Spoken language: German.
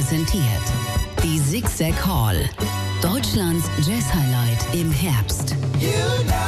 präsentiert die Zigzag Hall. Deutschlands Jazz-Highlight im Herbst.